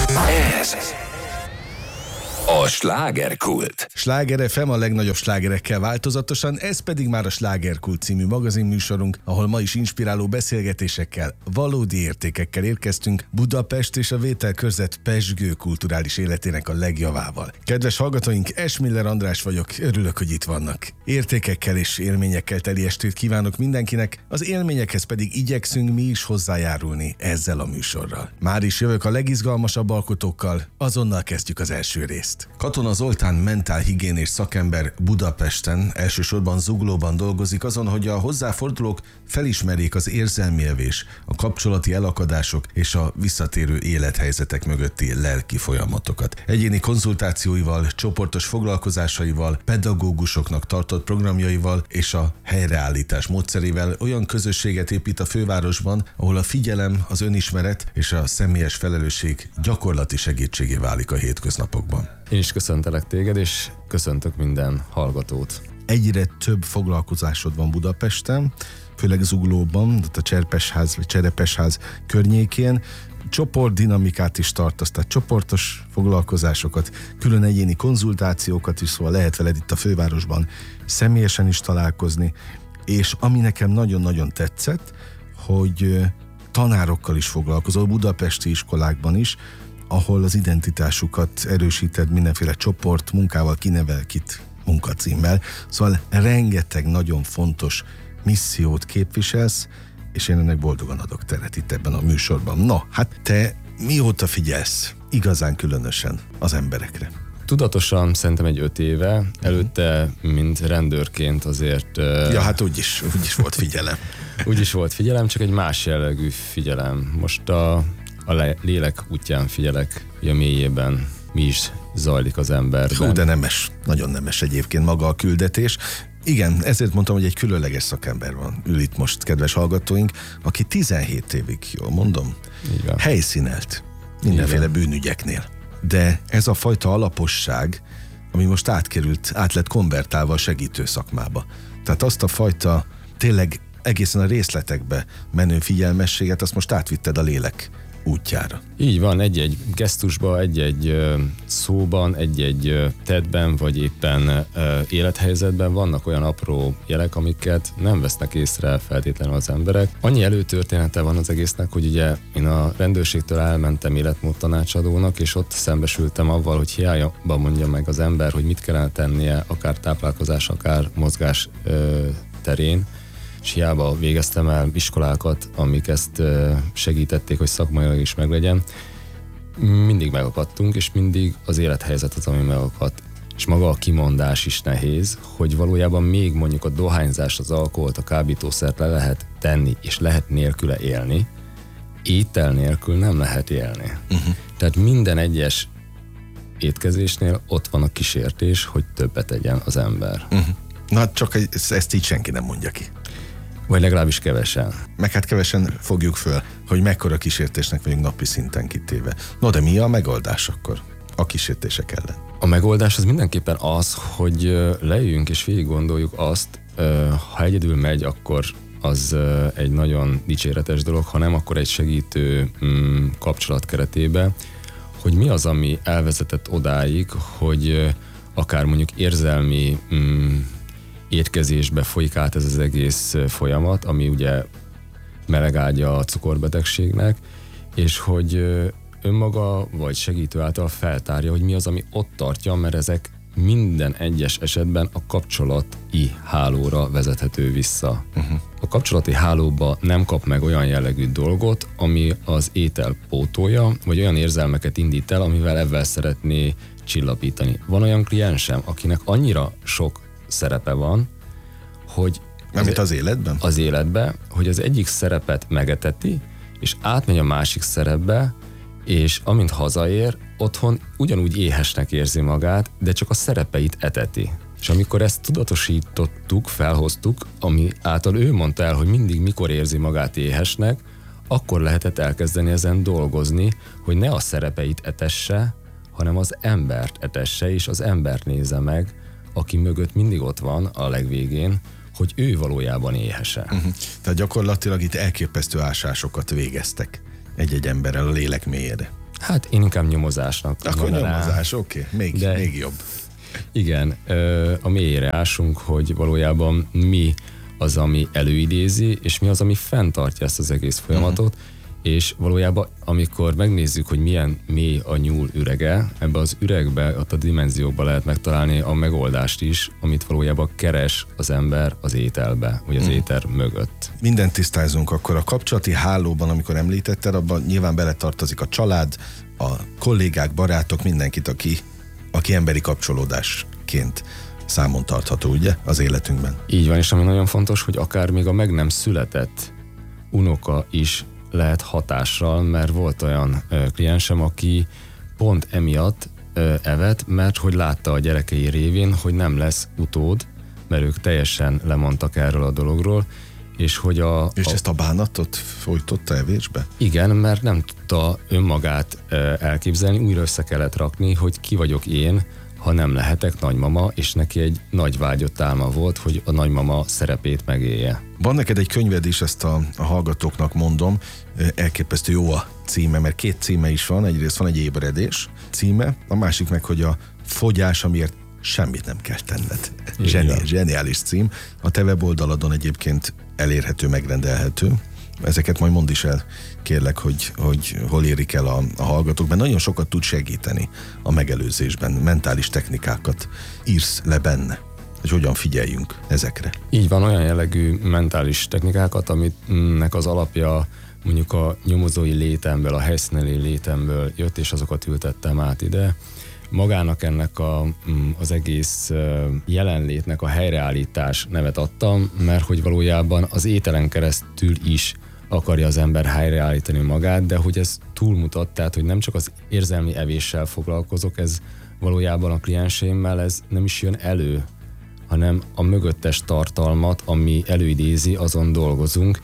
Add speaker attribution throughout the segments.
Speaker 1: Ez a Slágerkult.
Speaker 2: Sláger FM a legnagyobb slágerekkel változatosan, ez pedig már a Slágerkult című magazinműsorunk, ahol ma is inspiráló beszélgetésekkel, valódi értékekkel érkeztünk Budapest és a vételkörzet pezsgő kulturális életének a legjavával. Kedves hallgatóink, Esmiller András vagyok, örülök, hogy itt vannak. Értékekkel és élményekkel teli estét kívánok mindenkinek, az élményekhez pedig igyekszünk mi is hozzájárulni ezzel a műsorral. Már is jövök a legizgalmasabb alkotókkal, azonnal kezdjük az első részt. Katona Zoltán mentálhigiénés szakember Budapesten, elsősorban Zuglóban dolgozik azon, hogy a hozzáfordulók felismerjék az érzelmi evés, a kapcsolati elakadások és a visszatérő élethelyzetek mögötti lelki folyamatokat. Egyéni konzultációival, csoportos foglalkozásaival, pedagógusoknak tartott programjaival és a helyreállítás módszerével olyan közösséget épít a fővárosban, ahol a figyelem, az önismeret és a személyes felelősség gyakorlati segítségé válik a hétköznapokban.
Speaker 3: Én is köszöntelek téged, és köszöntök minden hallgatót.
Speaker 2: Egyre több foglalkozásod van Budapesten, főleg Zuglóban, a Cserpesház vagy Cserepesház környékén. Csoportdinamikát is tartasz, tehát csoportos foglalkozásokat, külön egyéni konzultációkat is, szóval lehet veled itt a fővárosban személyesen is találkozni, és ami nekem nagyon-nagyon tetszett, hogy tanárokkal is foglalkozol, budapesti iskolákban is, ahol az identitásukat erősíted mindenféle csoport munkával, kinevelkit munkacímmel. Szóval rengeteg nagyon fontos missziót képviselsz, és én ennek boldogan adok teret itt ebben a műsorban. Na, hát te mióta figyelsz igazán különösen az emberekre?
Speaker 3: Tudatosan szerintem egy 5 éve, előtte, mint rendőrként azért...
Speaker 2: Ja, hát úgyis volt figyelem.
Speaker 3: Úgyis volt figyelem, csak egy más jellegű figyelem. Most a lélek útján figyelek, hogy a mélyében mi is zajlik az emberben.
Speaker 2: Hú, de nemes, nagyon nemes egyébként maga a küldetés. Igen, ezért mondtam, hogy egy különleges szakember van. Ül itt most, kedves hallgatóink, aki 17 évig, jól mondom, helyszínelt mindenféle bűnügyeknél. De ez a fajta alaposság, ami most át lett konvertálva a segítő szakmába. Tehát azt a fajta tényleg egészen a részletekbe menő figyelmességet, azt most átvitted a lélek útjára.
Speaker 3: Így van, egy-egy gesztusban, egy-egy szóban, egy-egy tettben, vagy éppen élethelyzetben vannak olyan apró jelek, amiket nem vesznek észre feltétlenül az emberek. Annyi előtörténete van az egésznek, hogy ugye én a rendőrségtől elmentem életmód tanácsadónak, és ott szembesültem avval, hogy hiába mondja meg az ember, hogy mit kellene tennie, akár táplálkozás, akár mozgás terén, és hiába végeztem el iskolákat, amik ezt segítették, hogy szakmailag is meglegyen. Mindig megakadtunk, és mindig az élethelyzet az, ami megakadt. És maga a kimondás is nehéz, hogy valójában még mondjuk a dohányzást, az alkoholt, a kábítószert le lehet tenni, és lehet nélküle élni, étel nélkül nem lehet élni. Tehát minden egyes étkezésnél ott van a kísértés, hogy többet tegyen az ember.
Speaker 2: Na, csak ezt így senki nem mondja ki.
Speaker 3: Vagy legalábbis kevesen.
Speaker 2: Meg hát kevesen fogjuk föl, hogy mekkora kísértésnek vagyunk napi szinten kitéve. No, de mi a megoldás akkor a kísértések ellen?
Speaker 3: A megoldás az mindenképpen az, hogy leüljünk és végig gondoljuk azt, ha egyedül megy, akkor az egy nagyon dicséretes dolog, ha nem, akkor egy segítő kapcsolat keretében, hogy mi az, ami elvezetett odáig, hogy akár mondjuk érzelmi étkezésbe folyik át ez az egész folyamat, ami ugye melegágya a cukorbetegségnek, és hogy önmaga vagy segítő által feltárja, hogy mi az, ami ott tartja, mert ezek minden egyes esetben a kapcsolati hálóra vezethető vissza. A kapcsolati hálóba nem kap meg olyan jellegű dolgot, ami az étel pótolja, vagy olyan érzelmeket indít el, amivel ebben szeretné csillapítani. Van olyan kliensem, akinek annyira sok szerepe van, hogy...
Speaker 2: Az életben?
Speaker 3: Az életben, hogy az egyik szerepet megeteti, és átmegy a másik szerepbe, és amint hazaér, otthon ugyanúgy éhesnek érzi magát, de csak a szerepeit eteti. És amikor ezt tudatosítottuk, felhoztuk, ami által ő mondta el, hogy mindig mikor érzi magát éhesnek, akkor lehetett elkezdeni ezen dolgozni, hogy ne a szerepeit etesse, hanem az embert etesse, és az embert nézze meg, aki mögött mindig ott van a legvégén, hogy ő valójában éhese.
Speaker 2: Tehát gyakorlatilag itt elképesztő ásásokat végeztek egy-egy emberrel a lélek mélyére.
Speaker 3: Hát én inkább nyomozásnak
Speaker 2: Akkor
Speaker 3: mondanám.
Speaker 2: nyomozás, oké. Még jobb.
Speaker 3: Igen, a mélyére ásunk, hogy valójában mi az, ami előidézi, és mi az, ami fenntartja ezt az egész folyamatot, és valójában, amikor megnézzük, hogy milyen mély a nyúl ürege, ebbe az üregbe, ott a dimenziókban lehet megtalálni a megoldást is, amit valójában keres az ember az ételbe, vagy az éter mögött.
Speaker 2: Mindent tisztázunk akkor a kapcsolati hálóban, amikor említetted, abban nyilván beletartozik a család, a kollégák, barátok, mindenkit, aki emberi kapcsolódásként számon tartható, ugye, az életünkben.
Speaker 3: Így van, és ami nagyon fontos, hogy akár még a meg nem született unoka is lehet hatással, mert volt olyan kliensem, aki pont emiatt evett, mert hogy látta a gyerekei révén, hogy nem lesz utód, mert ők teljesen lemondtak erről a dologról, és hogy
Speaker 2: ezt a bánatot folytotta evésbe?
Speaker 3: Igen, mert nem tudta önmagát elképzelni, újra össze kellett rakni, hogy ki vagyok én, ha nem lehetek nagymama, és neki egy nagy vágyott álma volt, hogy a nagymama szerepét megélje.
Speaker 2: Van neked egy könyved is, ezt a hallgatóknak mondom, elképesztő jó a címe, mert 2 címe is van, egyrészt van egy ébredés címe, a másik meg, hogy a fogyás, amiért semmit nem kell tenned. Zseniális cím. A te weboldaladon egyébként elérhető, megrendelhető. Ezeket majd mondd is el, kérlek, hogy hol érik el a hallgatók, mert nagyon sokat tud segíteni a megelőzésben, mentális technikákat írsz le benne, hogy hogyan figyeljünk ezekre.
Speaker 3: Így van, olyan jellegű mentális technikákat, aminek az alapja mondjuk a nyomozói létemből, a helyszíneli létemből jött, és azokat ültettem át ide. Magának ennek az egész jelenlétnek a helyreállítás nevet adtam, mert hogy valójában az ételen keresztül is akarja az ember helyreállítani magát, de hogy ez túlmutat, tehát hogy nem csak az érzelmi evéssel foglalkozok, ez valójában a klienseimmel ez nem is jön elő, hanem a mögöttes tartalmat, ami előidézi, azon dolgozunk,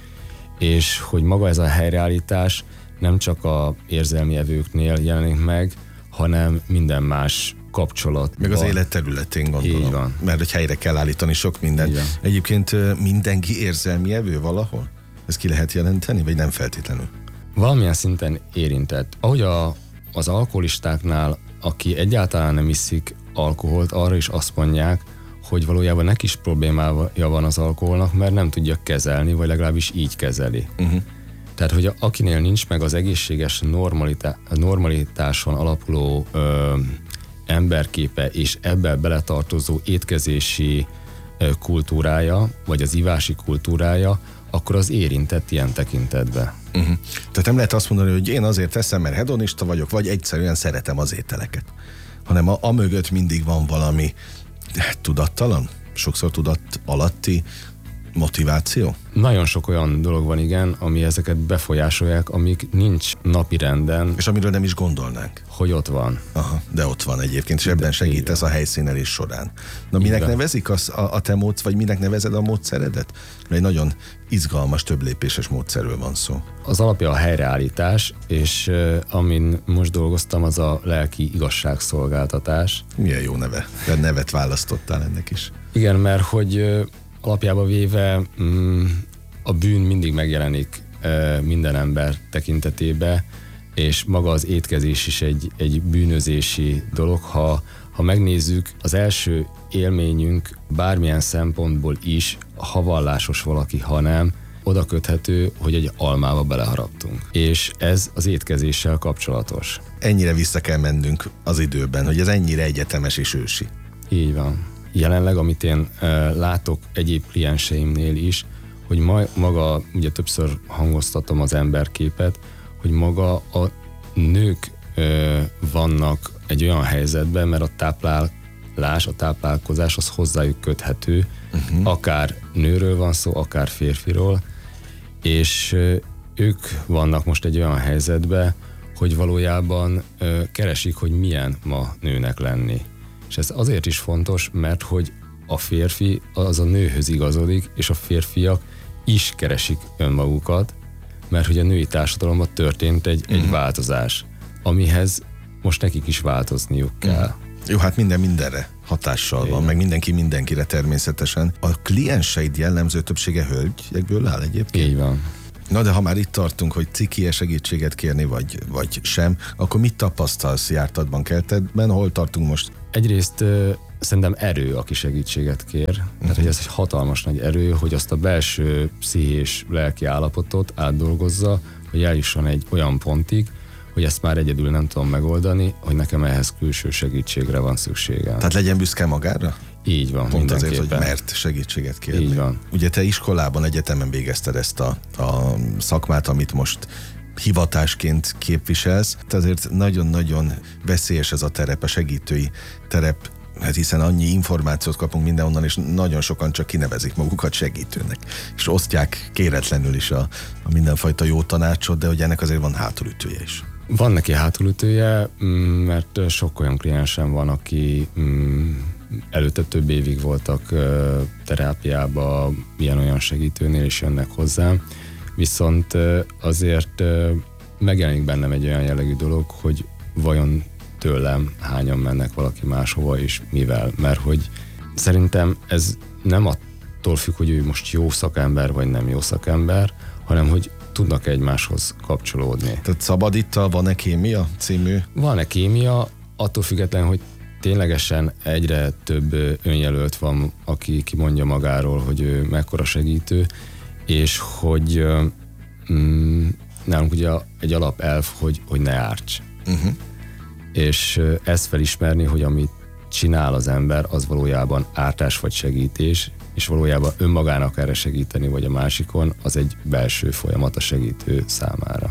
Speaker 3: és hogy maga ez a helyreállítás nem csak a érzelmi evőknél jelenik meg, hanem minden más kapcsolat.
Speaker 2: Meg az élet területén, gondolom.
Speaker 3: Így van.
Speaker 2: Mert hogy helyre kell állítani sok mindent. Egyébként mindenki érzelmi evő valahol? Ezt ki lehet jelenteni, vagy nem feltétlenül?
Speaker 3: Valamilyen szinten érintett. Ahogy az alkoholistáknál, aki egyáltalán nem iszik alkoholt, arra is azt mondják, hogy valójában neki is problémája van az alkoholnak, mert nem tudja kezelni, vagy legalábbis így kezeli. Tehát, hogy akinél nincs meg az egészséges normalitáson alapuló emberképe, és ebbe beletartozó étkezési kultúrája, vagy az ivási kultúrája, akkor az érintett ilyen tekintetbe.
Speaker 2: Tehát nem lehet azt mondani, hogy én azért teszem, mert hedonista vagyok, vagy egyszerűen szeretem az ételeket. Hanem a mögött mindig van valami tudattalan, sokszor tudat alatti motiváció?
Speaker 3: Nagyon sok olyan dolog van, igen, ami ezeket befolyásolják, amik nincs napirenden.
Speaker 2: És amiről nem is gondolnánk.
Speaker 3: Hogy ott van.
Speaker 2: Aha, de ott van egyébként, és ebben segítesz a helyszínelés során. Na, minek nevezik a te vagy minek nevezed a módszeredet? Mert egy nagyon izgalmas, több lépéses módszerről van szó.
Speaker 3: Az alapja a helyreállítás, és amin most dolgoztam, az a lelki igazságszolgáltatás.
Speaker 2: Milyen jó neve. Nevet választottál ennek is.
Speaker 3: Igen, mert hogy alapjába véve a bűn mindig megjelenik minden ember tekintetébe, és maga az étkezés is egy bűnözési dolog. Ha megnézzük, az első élményünk bármilyen szempontból is, ha vallásos valaki, ha nem, oda köthető, hogy egy almába beleharaptunk. És ez az étkezéssel kapcsolatos.
Speaker 2: Ennyire vissza kell mennünk az időben, hogy ez ennyire egyetemes és ősi.
Speaker 3: Így van. Jelenleg, amit én látok egyéb klienseimnél is, hogy maga, ugye többször hangoztatom az emberképet, hogy maga a nők vannak egy olyan helyzetben, mert a táplálás, a táplálkozás az hozzájuk köthető, akár nőről van szó, akár férfiról, és ők vannak most egy olyan helyzetben, hogy valójában keresik, hogy milyen ma nőnek lenni. És ez azért is fontos, mert hogy a férfi az a nőhöz igazodik, és a férfiak is keresik önmagukat, mert hogy a női társadalomban történt egy változás, amihez most nekik is változniuk kell.
Speaker 2: Jó, hát minden mindenre hatással van, meg mindenki mindenkire természetesen. A klienseid jellemző többsége hölgyekből áll egyébként?
Speaker 3: Így van.
Speaker 2: Na de ha már itt tartunk, hogy ciki-e segítséget kérni, vagy sem, akkor mit tapasztalsz jártatban, keltedben? Hol tartunk most?
Speaker 3: Egyrészt szerintem erő, aki segítséget kér. Tehát, hogy ez egy hatalmas nagy erő, hogy azt a belső pszichés lelki állapotot átdolgozza, hogy eljusson egy olyan pontig, hogy ezt már egyedül nem tudom megoldani, hogy nekem ehhez külső segítségre van szükségem.
Speaker 2: Tehát legyen büszke magára?
Speaker 3: Így van,
Speaker 2: Pont azért, hogy
Speaker 3: mindenképpen.
Speaker 2: mert segítséget kérni.
Speaker 3: Így van.
Speaker 2: Ugye te iskolában, egyetemen végezted ezt a szakmát, amit most hivatásként képviselsz, te azért nagyon-nagyon veszélyes ez a terep, a segítői terep, hát hiszen annyi információt kapunk mindenhonnan, és nagyon sokan csak kinevezik magukat segítőnek, és osztják kéretlenül is a mindenfajta jó tanácsot, de hogy ennek azért van hátulütője is.
Speaker 3: Van neki hátulütője, mert sok olyan kliensem van, aki előtte több évig voltak terápiába, ilyen-olyan segítőnél, és jönnek hozzám, viszont azért megjelenik bennem egy olyan jellegű dolog, hogy vajon tőlem hányan mennek valaki máshova, és mivel. Mert hogy szerintem ez nem attól függ, hogy ő most jó szakember, vagy nem jó szakember, hanem hogy tudnak egymáshoz kapcsolódni.
Speaker 2: Tehát Szabadittal Van-e kémia című?
Speaker 3: Van-e kémia, attól függetlenül, hogy ténylegesen egyre több önjelölt van, aki kimondja magáról, hogy ő mekkora segítő, és hogy nálunk ugye egy alapelv, hogy ne árts. És ezt felismerni, hogy amit csinál az ember, az valójában ártás vagy segítés, és valójában önmagának erre segíteni, vagy a másikon, az egy belső folyamat a segítő számára.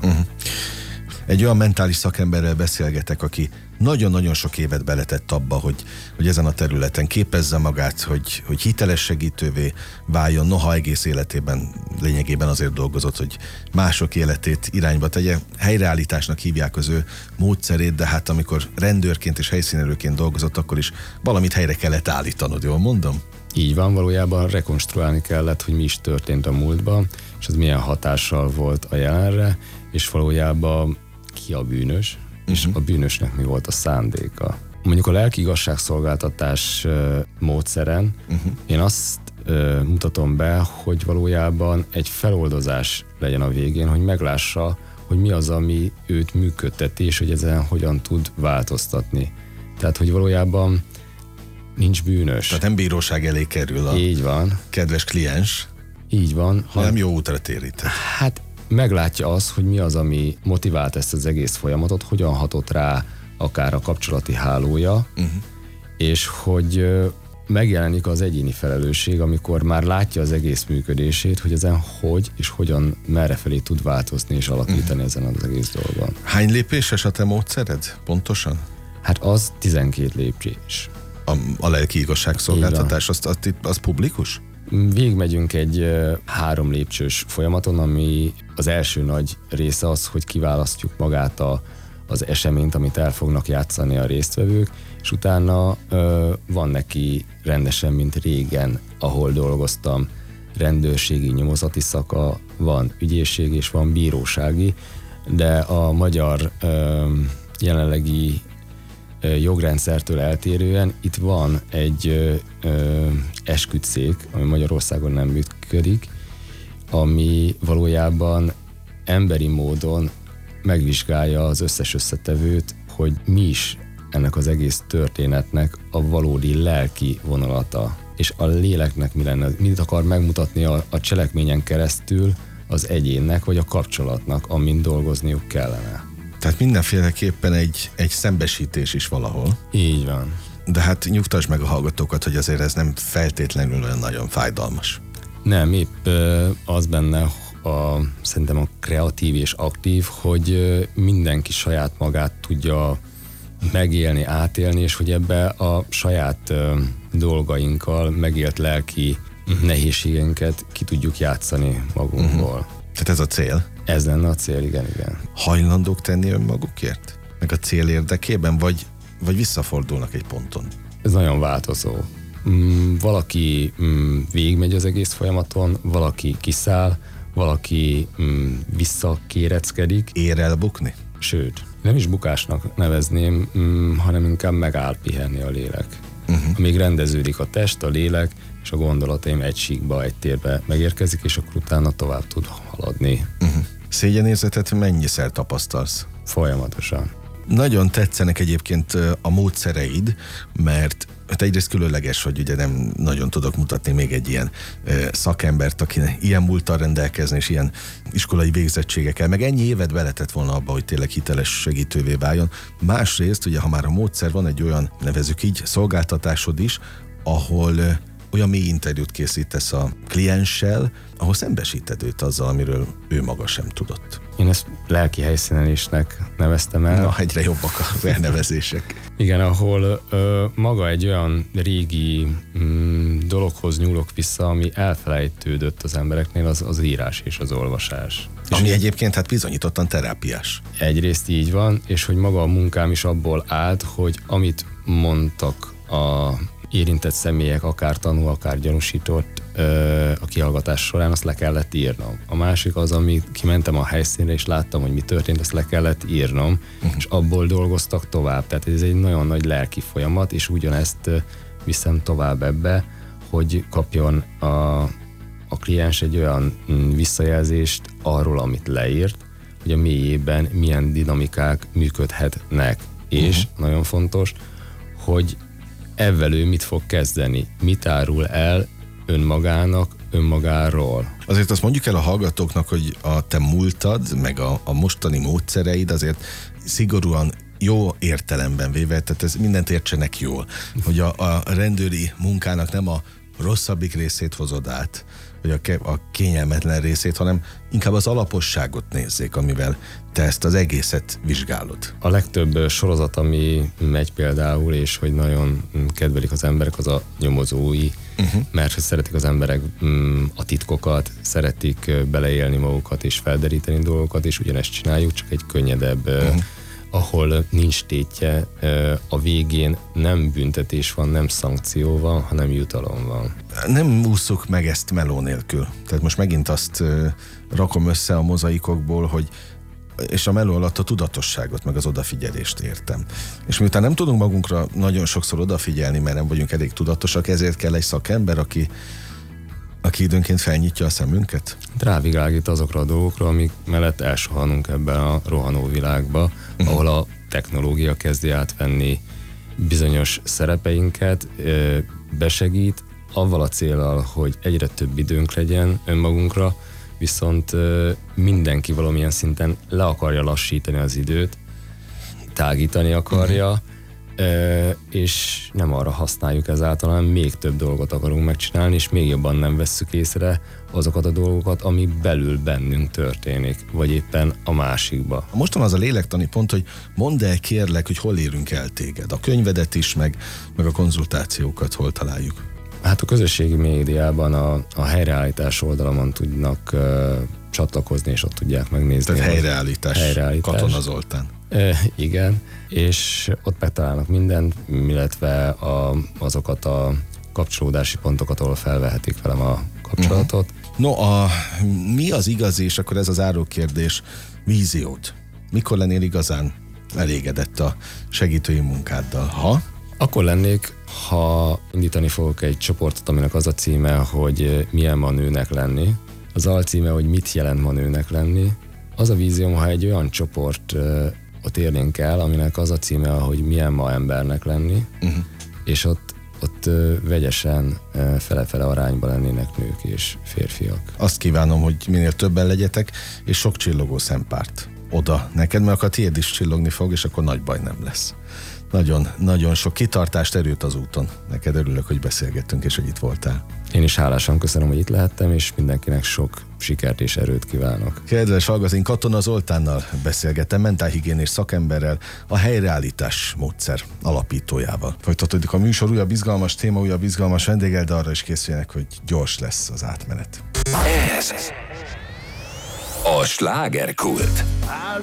Speaker 2: Egy olyan mentális szakemberrel beszélgetek, aki nagyon-nagyon sok évet beletett abba, hogy ezen a területen képezze magát, hogy hiteles segítővé váljon, noha egész életében lényegében azért dolgozott, hogy mások életét irányba tegye. Helyreállításnak hívják az ő módszerét, de hát amikor rendőrként és helyszínelőként dolgozott, akkor is valamit helyre kellett állítanod, jól mondom?
Speaker 3: Így van, valójában rekonstruálni kellett, hogy mi is történt a múltban, és az milyen hatással volt a jelenre, és valójában ki a bűnös, és a bűnösnek mi volt a szándéka. Mondjuk a lelki igazságszolgáltatás módszeren én azt mutatom be, hogy valójában egy feloldozás legyen a végén, hogy meglássa, hogy mi az, ami őt működteti, és hogy ezen hogyan tud változtatni. Tehát, hogy valójában nincs bűnös.
Speaker 2: Tehát nem bíróság elé kerül a
Speaker 3: Így van.
Speaker 2: kedves kliens,
Speaker 3: Így van.
Speaker 2: hanem jó útra térített.
Speaker 3: Hát meglátja az, hogy mi az, ami motivált ezt az egész folyamatot, hogyan hatott rá akár a kapcsolati hálója, és hogy megjelenik az egyéni felelősség, amikor már látja az egész működését, hogy ezen hogy és hogyan merrefelé tud változni és alakítani ezen az egész dolgon.
Speaker 2: Hány lépéses a te módszered? Pontosan?
Speaker 3: Hát az 12 lépcsés.
Speaker 2: A lelki igazságszolgáltatás, az publikus?
Speaker 3: Végigmegyünk egy 3 lépcsős folyamaton, ami az első nagy része az, hogy kiválasztjuk magát az eseményt, amit el fognak játszani a résztvevők, és utána van neki rendesen, mint régen, ahol dolgoztam, rendőrségi nyomozati szaka, van ügyészségi és van bírósági, de a magyar jelenlegi jogrendszertől eltérően itt van egy esküdtszék, ami Magyarországon nem működik, ami valójában emberi módon megvizsgálja az összes összetevőt, hogy mi is ennek az egész történetnek a valódi lelki vonalata, és a léleknek mi lenne, mit akar megmutatni a cselekményen keresztül az egyénnek, vagy a kapcsolatnak, amin dolgozniuk kellene.
Speaker 2: Tehát mindenféleképpen egy szembesítés is valahol.
Speaker 3: Így van.
Speaker 2: De hát nyugtasd meg a hallgatókat, hogy azért ez nem feltétlenül olyan nagyon fájdalmas.
Speaker 3: Nem, épp az benne szerintem a kreatív és aktív, hogy mindenki saját magát tudja megélni, átélni, és hogy ebbe a saját dolgainkkal megélt lelki nehézségeinket ki tudjuk játszani magunkból.
Speaker 2: Tehát ez a cél.
Speaker 3: Ez lenne a cél, igen.
Speaker 2: Hajlandók tenni önmagukért? Meg a cél érdekében, vagy visszafordulnak egy ponton?
Speaker 3: Ez nagyon változó. Valaki végigmegy az egész folyamaton, valaki kiszáll, valaki visszakéreckedik.
Speaker 2: Ér el bukni?
Speaker 3: Sőt, nem is bukásnak nevezném, hanem inkább megáll pihenni a lélek. Amíg rendeződik a test, a lélek, és a gondolataim egy síkba, egy térbe megérkezik, és akkor utána tovább tud haladni.
Speaker 2: Szégyenérzetet mennyiszer tapasztalsz?
Speaker 3: Folyamatosan.
Speaker 2: Nagyon tetszenek egyébként a módszereid, mert egyrészt különleges, hogy ugye nem nagyon tudok mutatni még egy ilyen szakembert, aki ilyen múlttal rendelkezni, és ilyen iskolai végzettségekkel, meg ennyi évet beletett volna abba, hogy tényleg hiteles segítővé váljon. Másrészt, ugye, ha már a módszer, van egy olyan, nevezzük így, szolgáltatásod is, ahol olyan mély interjút készítesz a klienssel, ahol szembesíted őt azzal, amiről ő maga sem tudott.
Speaker 3: Én ezt lelki helyszínelésnek neveztem el.
Speaker 2: Na, egyre jobbak az elnevezések.
Speaker 3: Igen, ahol maga egy olyan régi dologhoz nyúlok vissza, ami elfelejtődött az embereknél, az írás és az olvasás.
Speaker 2: Ami egyébként hát bizonyítottan terápiás.
Speaker 3: Egyrészt így van, és hogy maga a munkám is abból állt, hogy amit mondtak a érintett személyek, akár tanú, akár gyanúsított a kihallgatás során, azt le kellett írnom. A másik az, ami kimentem a helyszínre, és láttam, hogy mi történt, azt le kellett írnom, és abból dolgoztak tovább. Tehát ez egy nagyon nagy lelki folyamat, és ugyanezt viszem tovább ebbe, hogy kapjon a kliens egy olyan visszajelzést arról, amit leírt, hogy a mélyében milyen dinamikák működhetnek. És nagyon fontos, hogy ezzel ő mit fog kezdeni, mit árul el önmagáról.
Speaker 2: Azért azt mondjuk el a hallgatóknak, hogy a te múltad, meg a mostani módszereid azért szigorúan jó értelemben véve, tehát ez mindent értsenek jól, hogy a rendőri munkának nem a rosszabbik részét hozod át, vagy a kényelmetlen részét, hanem inkább az alaposságot nézzék, amivel te ezt az egészet vizsgálod.
Speaker 3: A legtöbb sorozat, ami megy például, és hogy nagyon kedvelik az emberek, az a nyomozói, mert hogy szeretik az emberek a titkokat, szeretik beleélni magukat és felderíteni dolgokat, és ugyanezt csináljuk, csak egy könnyedebb, ahol nincs tétje, a végén nem büntetés van, nem szankció van, hanem jutalom van.
Speaker 2: Nem ússzuk meg ezt meló nélkül. Tehát most megint azt rakom össze a mozaikokból, hogy és a meló alatt a tudatosságot, meg az odafigyelést értem. És miután nem tudunk magunkra nagyon sokszor odafigyelni, mert nem vagyunk elég tudatosak, ezért kell egy szakember, aki időnként felnyitja a szemünket?
Speaker 3: Rávilágít azokra a dolgokra, amik mellett elsohanunk ebben a rohanó világba, ahol a technológia kezdi átvenni bizonyos szerepeinket, besegít, avval a céllal, hogy egyre több időnk legyen önmagunkra, viszont mindenki valamilyen szinten le akarja lassítani az időt, tágítani akarja, és nem arra használjuk ezáltal, hanem még több dolgot akarunk megcsinálni, és még jobban nem vesszük észre azokat a dolgokat, ami belül bennünk történik, vagy éppen a másikba.
Speaker 2: Mostan az a lélektani pont, hogy mondd el kérlek, hogy hol érünk el téged. A könyvedet is, meg a konzultációkat hol találjuk.
Speaker 3: Hát a közösségi médiában a helyreállítás oldalamon tudnak csatlakozni, és ott tudják megnézni.
Speaker 2: Tehát helyreállítás. Katona Zoltán.
Speaker 3: Igen, és ott megtalálnak mindent, illetve azokat a kapcsolódási pontokat, ahol felvehetik velem a kapcsolatot.
Speaker 2: No, mi az igazi, és akkor ez az zárókérdés, víziód? Mikor lennél igazán elégedett a segítői munkáddal?
Speaker 3: Akkor lennék, ha indítani fogok egy csoportot, aminek az a címe, hogy milyen ma nőnek lenni. Az alcíme, hogy mit jelent ma nőnek lenni. Az a vízióm, ha egy olyan csoport ott érnénk el, aminek az a címe, hogy milyen ma embernek lenni, és ott vegyesen fele-fele arányban lennének nők és férfiak.
Speaker 2: Azt kívánom, hogy minél többen legyetek, és sok csillogó szempárt oda neked, mert akkor a tiéd is csillogni fog, és akkor nagy baj nem lesz. Nagyon, nagyon sok kitartást, erőt az úton. Neked örülök, hogy beszélgettünk, és hogy itt voltál.
Speaker 3: Én is hálásan köszönöm, hogy itt lehettem, és mindenkinek sok sikert és erőt kívánok.
Speaker 2: Kedves hallgatóink, Katona Zoltánnal beszélgettem, mentálhigiénés szakemberrel, a helyreállítás módszer alapítójával. Folytatódik a műsor, újabb izgalmas téma, újabb izgalmas vendéggel, de arra is készüljenek, hogy gyors lesz az átmenet.
Speaker 1: Ez a slágerkult.